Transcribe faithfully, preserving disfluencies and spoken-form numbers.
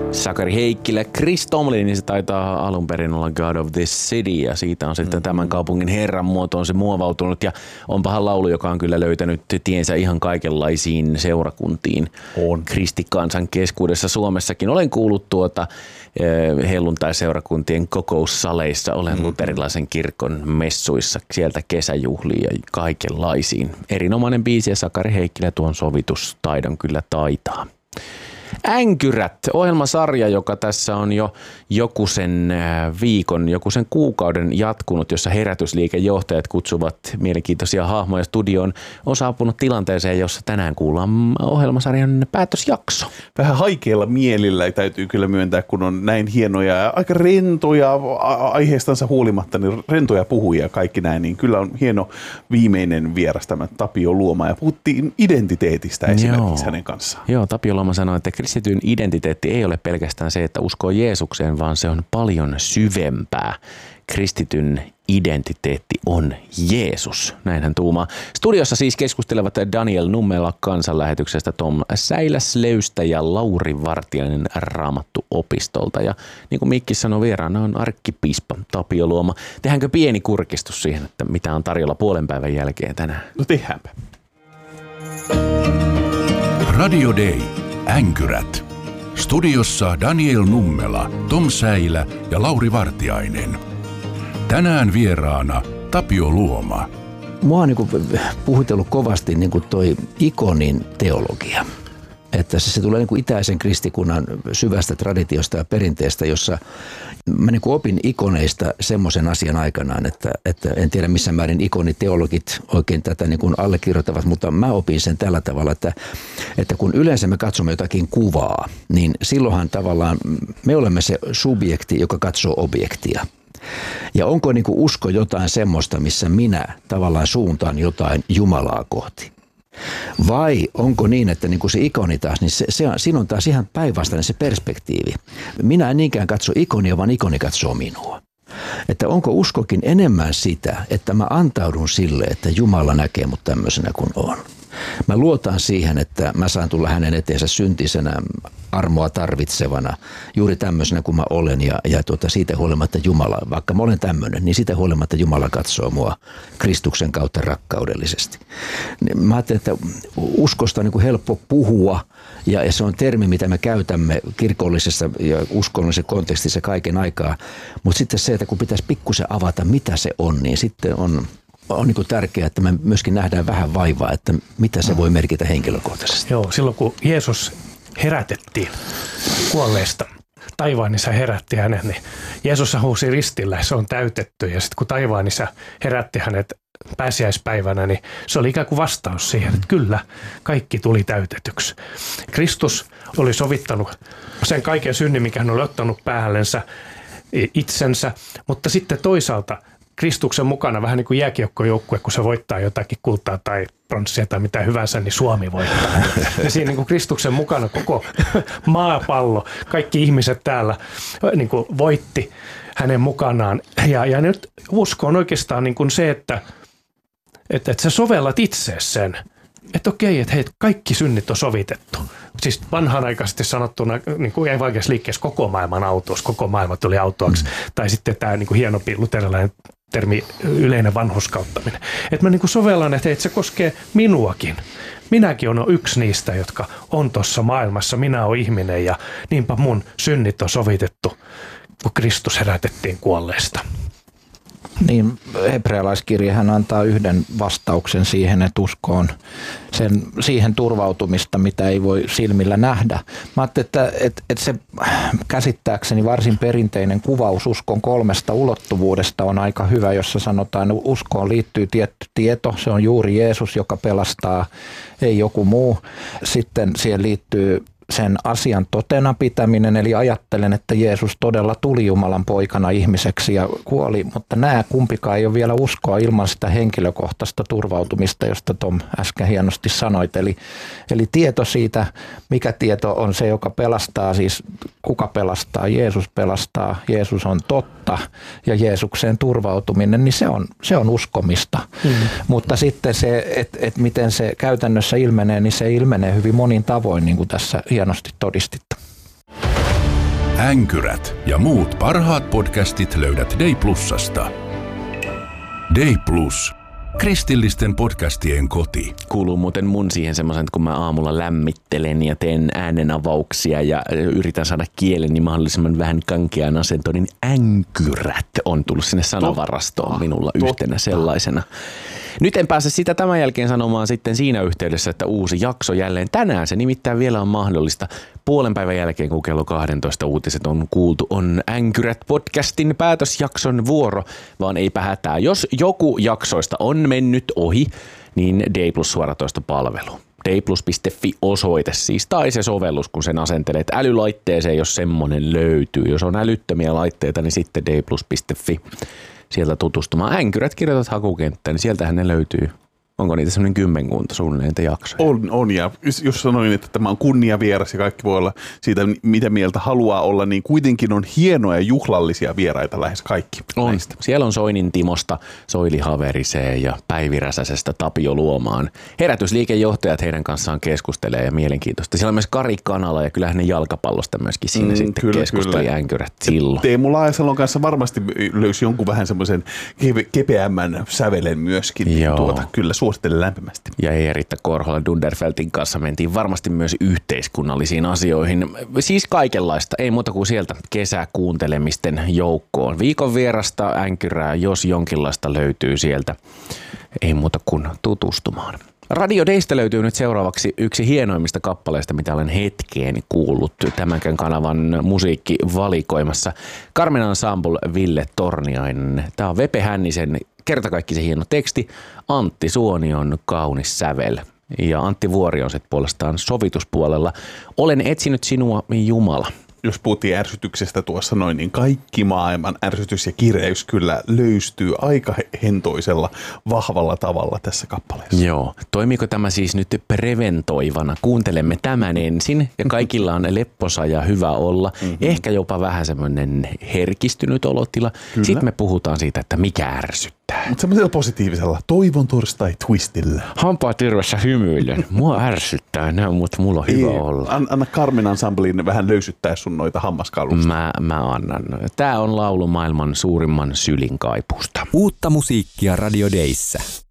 Sakari Heikkilä, Chris Tomlin, niin se taitaa alun perin olla God of the City ja siitä on sitten mm-hmm. tämän kaupungin herran muotoon se muovautunut ja onpahan laulu, joka on kyllä löytänyt tiensä ihan kaikenlaisiin seurakuntiin on kristikansan keskuudessa Suomessakin. Olen kuullut tuota eh, helluntai-seurakuntien kokoussaleissa, olen mm-hmm. luterilaisen kirkon messuissa, sieltä kesäjuhliin ja kaikenlaisiin. Erinomainen biisi ja Sakari Heikkilä tuon sovitustaidon kyllä taitaa. Änkyrät, ohjelmasarja, joka tässä on jo joku sen viikon, joku sen kuukauden jatkunut, jossa herätysliikejohtajat kutsuvat mielenkiintoisia hahmoja studioon, on saapunut tilanteeseen, jossa tänään kuullaan ohjelmasarjan päätösjakso. Vähän haikeilla mielillä täytyy kyllä myöntää, kun on näin hienoja ja aika rentoja aiheestansa huolimatta, niin rentoja puhujia kaikki näin, niin kyllä on hieno viimeinen vieras tämä Tapio Luoma ja puhuttiin identiteetistä esimerkiksi Joo. hänen kanssaan. Joo, Tapio Luoma sanoi, että kristityn identiteetti ei ole pelkästään se, että uskoo Jeesukseen, vaan se on paljon syvempää. Kristityn identiteetti on Jeesus, näin hän tuumaa. Studiossa siis keskustelevat Daniel Nummela kansanlähetyksestä, Tom Säiläslöystä ja Lauri Vartiainen Raamattuopistolta. Ja niin kuin Mikki sanoi, vieraana on arkkipiispa Tapio Luoma. Tehdäänkö pieni kurkistus siihen, että mitä on tarjolla puolen päivän jälkeen tänään? No tehdäänpä. Radio Day. Änkyrät. Studiossa Daniel Nummela, Tom Säilä ja Lauri Vartiainen. Tänään vieraana Tapio Luoma. Mua on niin kuin puhutellut kovasti niin kuin toi ikonin teologia. Että se, se tulee niin kuin itäisen kristikunnan syvästä traditiosta ja perinteestä, jossa mä niin kuin opin ikoneista semmoisen asian aikanaan, että, että en tiedä missä määrin ikoniteologit oikein tätä niin kuin allekirjoittavat, mutta mä opin sen tällä tavalla, että, että kun yleensä me katsomme jotakin kuvaa, niin silloinhan tavallaan me olemme se subjekti, joka katsoo objektia. Ja onko niin kuin usko jotain semmoista, missä minä tavallaan suuntaan jotain Jumalaa kohti? Vai onko niin, että niin kuin se ikoni taas, niin se, se on, siinä on taas ihan päinvastainen se perspektiivi. Minä en niinkään katso ikonia, vaan ikoni katsoo minua. Että onko uskokin enemmän sitä, että mä antaudun sille, että Jumala näkee mut tämmöisenä kuin on. Mä luotan siihen, että mä saan tulla hänen eteensä syntisenä, armoa tarvitsevana, juuri tämmöisenä kuin mä olen. Ja, ja tuota, siitä huolimatta Jumala, vaikka mä olen tämmöinen, niin siitä huolimatta Jumala katsoo mua Kristuksen kautta rakkaudellisesti. Mä ajattelin, että uskosta on niin kuin helppo puhua, ja, ja se on termi, mitä me käytämme kirkollisessa ja uskonnollisessa kontekstissa kaiken aikaa. Mutta sitten se, että kun pitäisi pikkusen avata, mitä se on, niin sitten on... On niin kuin tärkeää, että me myöskin nähdään vähän vaivaa, että mitä se voi merkitä henkilökohtaisesti. Joo, silloin kun Jeesus herätettiin kuolleesta, taivaan isä herätti hänet, niin Jeesus huusi ristillä, se on täytetty. Ja sitten kun taivaan isä herätti hänet pääsiäispäivänä, niin se oli ikään kuin vastaus siihen, että kyllä, kaikki tuli täytetyksi. Kristus oli sovittanut sen kaiken synnin, mikä hän oli ottanut päällensä itsensä, mutta sitten toisaalta Kristuksen mukana vähän niin kuin jääkiekkojoukkue, kun se voittaa jotakin kultaa tai pronssia tai mitä hyvänsä, niin Suomi voittaa. Ja siinä niin kuin Kristuksen mukana koko maapallo, kaikki ihmiset täällä niin kuin voitti hänen mukanaan. Ja, ja nyt usko on oikeastaan niin kuin se, että, että, että sä sovellat itse sen. Että okei, että hei, kaikki synnit on sovitettu. Siis vanhanaikaisesti sanottuna, niin kuin evankelisliikkeessä koko maailman autuus, koko maailma tuli autuaksi. Mm. Tai sitten tämä niin kuin hienompi luterilainen termi yleinen vanhurskauttaminen. Että mä niin kuin sovellan, että, hei, että se koskee minuakin. Minäkin olen yksi niistä, jotka on tuossa maailmassa. Minä olen ihminen ja niinpä mun synnit on sovitettu, kun Kristus herätettiin kuolleesta. Niin, hebrealaiskirjahan antaa yhden vastauksen siihen, että usko on sen, siihen turvautumista, mitä ei voi silmillä nähdä. Mä ajattelin, että, että, että se käsittääkseni varsin perinteinen kuvaus uskon kolmesta ulottuvuudesta on aika hyvä, jossa sanotaan, että uskoon liittyy tietty tieto, se on juuri Jeesus, joka pelastaa, ei joku muu. Sitten siihen liittyy sen asian totena pitäminen, eli ajattelen, että Jeesus todella tuli Jumalan poikana ihmiseksi ja kuoli, mutta nämä kumpikaan ei ole vielä uskoa ilman sitä henkilökohtaista turvautumista, josta Tom äsken hienosti sanoit. Eli, eli tieto siitä, mikä tieto on se, joka pelastaa, siis kuka pelastaa, Jeesus pelastaa, Jeesus on totta ja Jeesukseen turvautuminen, niin se on, se on uskomista. Mm. Mutta sitten se, että et miten se käytännössä ilmenee, niin se ilmenee hyvin monin tavoin, niin kuin tässä hienosti todistitte. Änkyrät ja muut parhaat podcastit löydät Day Plusasta. Day Plus. Kristillisten podcastien koti. Kuuluu muuten mun siihen semmoisen, että kun mä aamulla lämmittelen ja teen äänenavauksia ja yritän saada kieleni mahdollisimman vähän kankeaan asentoon, niin änkyrät on tullut sinne sanavarastoon totta, minulla totta. Yhtenä sellaisena. Nyt en pääse sitä tämän jälkeen sanomaan sitten siinä yhteydessä, että uusi jakso jälleen tänään. Se nimittäin vielä on mahdollista puolen päivän jälkeen, kun kello kaksitoista uutiset on kuultu, on Änkyrät-podcastin päätösjakson vuoro, vaan eipä hätää. Jos joku jaksoista on mennyt ohi, niin D Plus suoratoistopalvelu. d plus piste f i osoite siis, tai se sovellus, kun sen asentelet älylaitteeseen, jos semmoinen löytyy. Jos on älyttömiä laitteita, niin sitten d plus piste f i. Sieltä tutustumaan. Änkyrät kirjoitat hakukenttään, niin sieltähän ne löytyy. Onko niitä semmoinen kymmenkunta suunnilleen niitä jaksoja? On, on, ja jos sanoin, että tämä on kunniavieras ja kaikki voi olla siitä, mitä mieltä haluaa olla, niin kuitenkin on hienoja juhlallisia vieraita lähes kaikki. On. Näistä. Siellä on Soinin Timosta, Soili Haveriseen ja Päivi Räsäsestä Tapio Luomaan. Herätysliikejohtajat heidän kanssaan keskustelee ja mielenkiintoista. Siellä on myös Kari Kanala ja kyllähän ne jalkapallosta myöskin siinä mm, sitten kyllä, keskusteli kyllä. Änkyrät silloin. Teemu Laajasalon kanssa varmasti löysi jonkun vähän semmoisen kepeämmän sävelen myöskin. Joo. Tuota, kyllä suosittelen lämpimästi. Ja Eeritta Korhola Dunderfeltin kanssa mentiin varmasti myös yhteiskunnallisiin asioihin. Siis kaikenlaista, ei muuta kuin sieltä kesäkuuntelemisten joukkoon. Viikon vierasta änkyrää, jos jonkinlaista löytyy sieltä. Ei muuta kuin tutustumaan. Radio Daystä löytyy nyt seuraavaksi yksi hienoimmista kappaleista, mitä olen hetkeen kuullut tämänkään kanavan musiikkivalikoimassa. Carmen Ensemble, Ville Torniainen. Tämä on Vepe Hännisen kertakaikkisen hieno teksti. Antti Suonion kaunis sävel. Ja Antti Vuori on sitten puolestaan sovituspuolella. Olen etsinyt sinua, Jumala. Jos puhuttiin ärsytyksestä tuossa noin, niin kaikki maailman ärsytys ja kireys kyllä löystyy aika hentoisella, vahvalla tavalla tässä kappaleessa. Joo. Toimiiko tämä siis nyt preventoivana? Kuuntelemme tämän ensin ja kaikilla on lepposa ja hyvä olla. Mm-hmm. Ehkä jopa vähän semmoinen herkistynyt olotila. Kyllä. Sitten me puhutaan siitä, että mikä ärsyttää. Mutta semmoisella positiivisella toivon torstai twistillä. Hampaa tyrvässä hymyilen. Mua ärsyttää nämä, mutta mulla on hyvä Ei, olla. Anna Carmen Ensemblein vähän löysyttää sun noita hammaskalusta. Mä, mä annan. Tää on laulu maailman suurimman sylin kaipuusta. Uutta musiikkia Radio Dayssä.